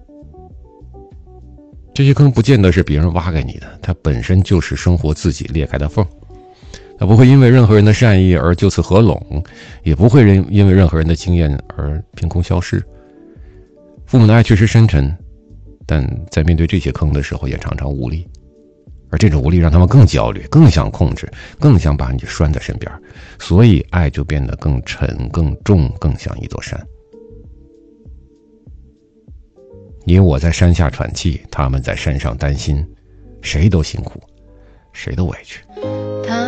这些坑不见得是别人挖给你的，它本身就是生活自己裂开的缝。它不会因为任何人的善意而就此合拢，也不会因为任何人的经验而凭空消失。父母的爱确实深沉，但在面对这些坑的时候也常常无力，而这种无力让他们更焦虑，更想控制，更想把你拴在身边，所以爱就变得更沉更重，更像一座山。你我在山下喘气，他们在山上担心，谁都辛苦，谁都委屈。